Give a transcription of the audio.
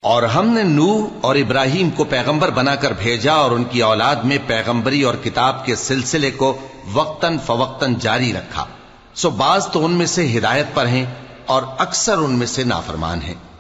और हमने नूह और इब्राहिम को पैगंबर बनाकर भेजा और उनकी औलाद में पैगंबरी और किताब के सिलसिले को वक्तन फवक्तन जारी रखा। सो बाज तो उनमें से हिदायत पर हैं और अक्सर उनमें से नाफरमान हैं।